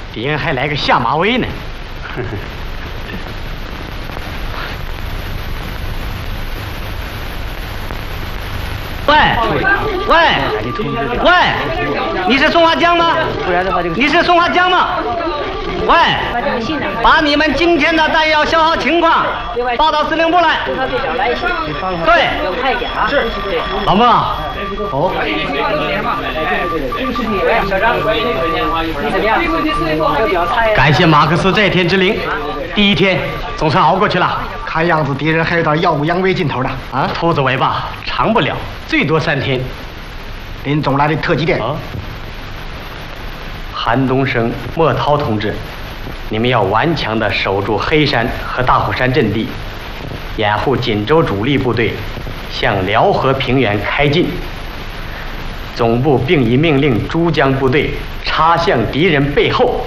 敌人还来个下马威呢。喂，你是松花江吗？你是松花江吗？喂，把你们今天的弹药消耗情况报到司令部来。对，是。老孟，哦， 小张，你怎么样？ 感谢马克思在天之灵，第一天总算熬过去了。 看样子敌人还有点耀武扬威劲头的啊！ 兔子尾巴长不了，最多3天。 林总来的特急电。 韩东升、莫涛同志，你们要顽强地守住黑山和大虎山阵地，掩护锦州主力部队向辽河平原开进。总部并已命令珠江部队插向敌人背后。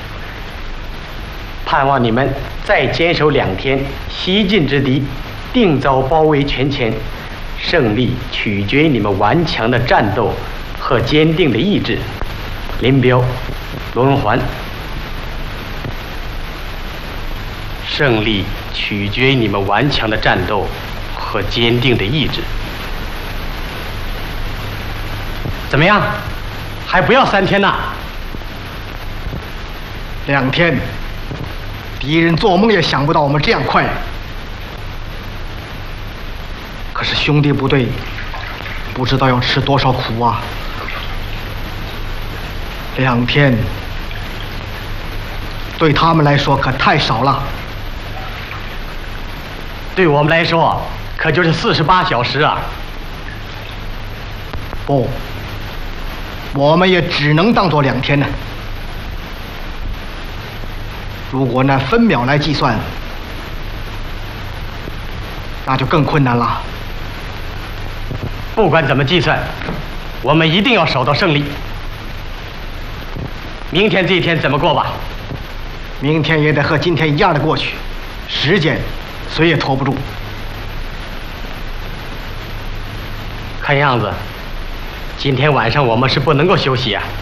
盼望你们再坚守2天，西进之敌定遭包围全歼，胜利取决于你们顽强的战斗和坚定的意志。林彪、罗荣桓，胜利取决于你们顽强的战斗和坚定的意志。怎么样？还不要3天呢 ？2天。敌人做梦也想不到我们这样快。可是兄弟部队不知道要吃多少苦啊！2天对他们来说可太少了， 对我们来说可就是48小时啊！ 不，我们也只能当作2天呢。如果拿分秒来计算，那就更困难了。 不管怎么计算，我们一定要守到胜利。明天这一天怎么过吧？ 明天也得和今天一样的过去，时间谁也拖不住。 看样子，今天晚上我们是不能够休息啊。